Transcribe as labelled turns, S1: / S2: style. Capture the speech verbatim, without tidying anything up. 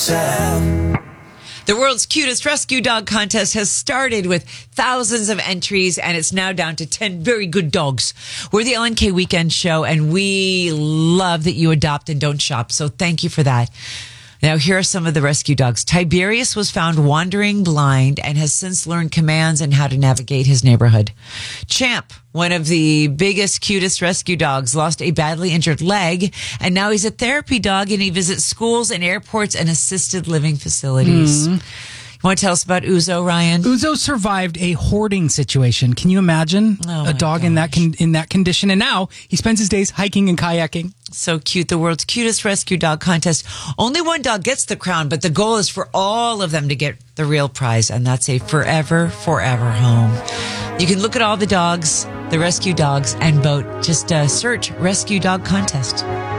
S1: yourself.
S2: The world's cutest rescue dog contest has started with thousands of entries, and it's now down to ten very good dogs. We're the L N K Weekend Show, and we love that you adopt and don't shop, so thank you for that. Now, here are some of the rescue dogs. Tiberius was found wandering blind and has since learned commands and how to navigate his neighborhood. Champ, one of the biggest, cutest rescue dogs, lost a badly injured leg, and now he's a therapy dog, and he visits schools and airports and assisted living facilities. Mm. You want to tell us about Uzo, Ryan?
S3: Uzo survived a hoarding situation. Can you imagine
S2: oh
S3: a dog
S2: gosh.
S3: in that con- in that condition? And now he spends his days hiking and kayaking.
S2: So cute. The world's cutest rescue dog contest. Only one dog gets the crown, but the goal is for all of them to get the real prize, and that's a forever, forever home. You can look at all the dogs, the rescue dogs, and vote. Just uh, search Rescue Dog Contest.